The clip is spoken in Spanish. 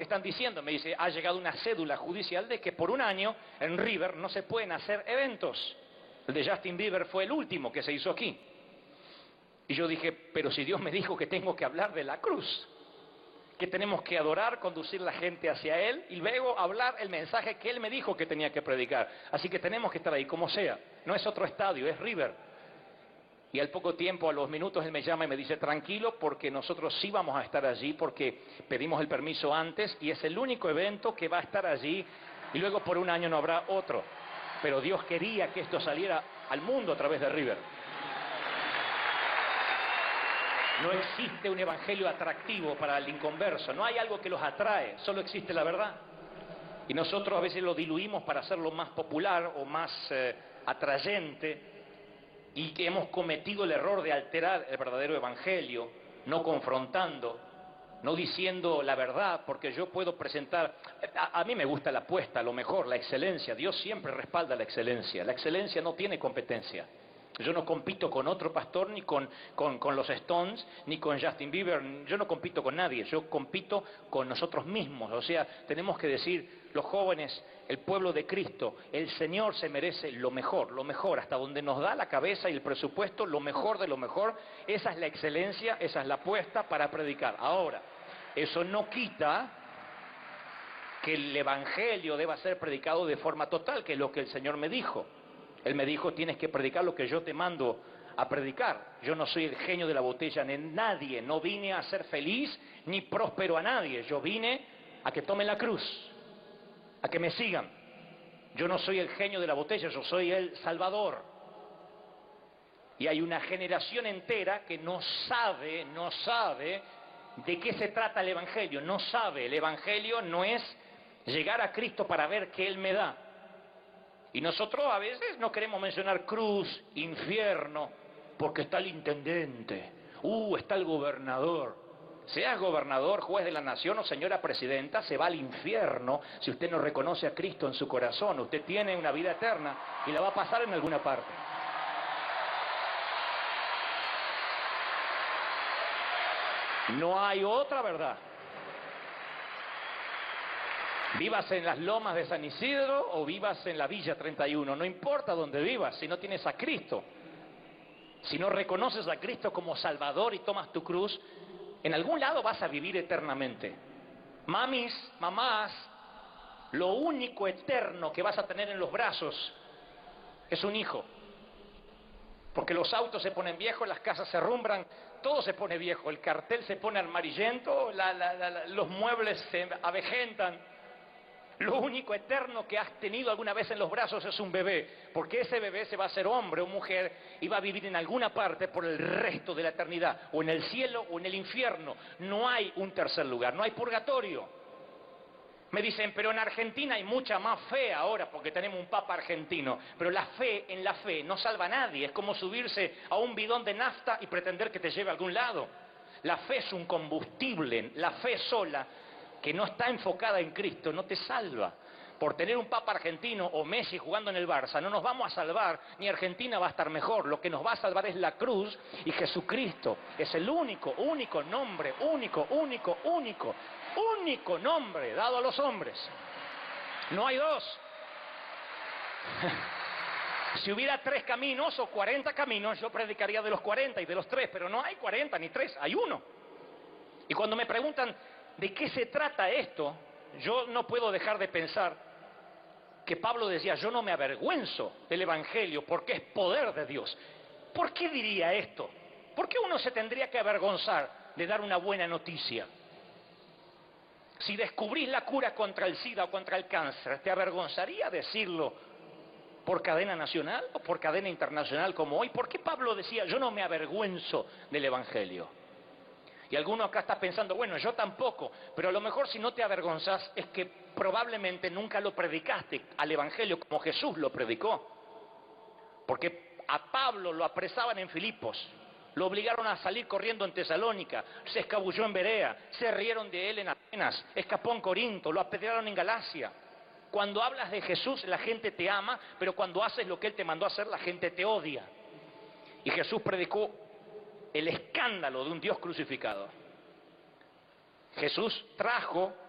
están diciendo, me dice, ha llegado una cédula judicial de que por un año en River no se pueden hacer eventos. El de Justin Bieber fue el último que se hizo aquí. Y yo dije, pero si Dios me dijo que tengo que hablar de la cruz, que tenemos que adorar, conducir la gente hacia Él y luego hablar el mensaje que Él me dijo que tenía que predicar. Así que tenemos que estar ahí, como sea. No es otro estadio, es River. Y al poco tiempo, a los minutos, él me llama y me dice, tranquilo, porque nosotros sí vamos a estar allí, porque pedimos el permiso antes, y es el único evento que va a estar allí, y luego por un año no habrá otro. Pero Dios quería que esto saliera al mundo a través de River. No existe un evangelio atractivo para el inconverso, no hay algo que los atrae, solo existe la verdad. Y nosotros a veces lo diluimos para hacerlo más popular o más atrayente, y que hemos cometido el error de alterar el verdadero evangelio, no confrontando, no diciendo la verdad, porque yo puedo presentar, a mí me gusta la apuesta, lo mejor, la excelencia. Dios siempre respalda la excelencia no tiene competencia. Yo no compito con otro pastor, ni con los Stones, ni con Justin Bieber. Yo no compito con nadie, yo compito con nosotros mismos. O sea, tenemos que decir, los jóvenes, el pueblo de Cristo, el Señor se merece lo mejor, hasta donde nos da la cabeza y el presupuesto, lo mejor de lo mejor. Esa es la excelencia, esa es la apuesta para predicar. Ahora, eso no quita que el Evangelio deba ser predicado de forma total, que es lo que el Señor me dijo. Él me dijo, tienes que predicar lo que yo te mando a predicar. Yo no soy el genio de la botella de nadie, no vine a ser feliz ni próspero a nadie. Yo vine a que tomen la cruz, a que me sigan. Yo no soy el genio de la botella, yo soy el Salvador. Y hay una generación entera que no sabe de qué se trata el Evangelio, no sabe. El Evangelio no es llegar a Cristo para ver qué Él me da. Y nosotros a veces no queremos mencionar cruz, infierno, porque está el intendente, está el gobernador. Seas gobernador, juez de la nación o señora presidenta, se va al infierno si usted no reconoce a Cristo en su corazón. Usted tiene una vida eterna y la va a pasar en alguna parte. No hay otra verdad. Vivas en las lomas de San Isidro o vivas en la Villa 31, no importa dónde vivas, si no tienes a Cristo, si no reconoces a Cristo como Salvador y tomas tu cruz, en algún lado vas a vivir eternamente. Mamis, mamás, lo único eterno que vas a tener en los brazos es un hijo. Porque los autos se ponen viejos, las casas se arrumbran, todo se pone viejo, el cartel se pone amarillento, los muebles se avejentan. Lo único eterno que has tenido alguna vez en los brazos es un bebé, porque ese bebé se va a hacer hombre o mujer y va a vivir en alguna parte por el resto de la eternidad, o en el cielo o en el infierno. No hay un tercer lugar, no hay purgatorio. Me dicen, pero en Argentina hay mucha más fe ahora porque tenemos un papa argentino. Pero la fe en la fe no salva a nadie, es como subirse a un bidón de nafta y pretender que te lleve a algún lado. La fe es un combustible, la fe sola, que no está enfocada en Cristo, no te salva. Por tener un papa argentino o Messi jugando en el Barça, no nos vamos a salvar, ni Argentina va a estar mejor. Lo que nos va a salvar es la cruz y Jesucristo. Es el único nombre, único nombre dado a los hombres. No hay dos. Si hubiera 3 caminos o 40 caminos, yo predicaría de los 40 y de los 3, pero no hay 40 ni 3, hay uno. Y cuando me preguntan, ¿de qué se trata esto? Yo no puedo dejar de pensar que Pablo decía, yo no me avergüenzo del Evangelio porque es poder de Dios. ¿Por qué diría esto? ¿Por qué uno se tendría que avergonzar de dar una buena noticia? Si descubrís la cura contra el SIDA o contra el cáncer, ¿te avergonzaría decirlo por cadena nacional o por cadena internacional como hoy? ¿Por qué Pablo decía, yo no me avergüenzo del Evangelio? Y alguno acá está pensando, bueno, yo tampoco, pero a lo mejor si no te avergonzás es que probablemente nunca lo predicaste al Evangelio como Jesús lo predicó. Porque a Pablo lo apresaban en Filipos, lo obligaron a salir corriendo en Tesalónica, se escabulló en Berea, se rieron de él en Atenas, escapó en Corinto, lo apedrearon en Galacia. Cuando hablas de Jesús la gente te ama, pero cuando haces lo que Él te mandó a hacer la gente te odia. Y Jesús predicó el escándalo de un Dios crucificado. Jesús trajo